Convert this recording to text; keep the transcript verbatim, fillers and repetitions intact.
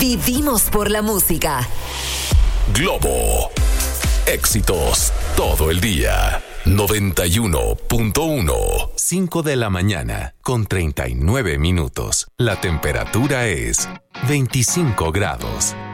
Vivimos por la música. Globo. Éxitos todo el día. noventa y uno punto uno. cinco de la mañana con treinta y nueve minutos. La temperatura es veinticinco grados.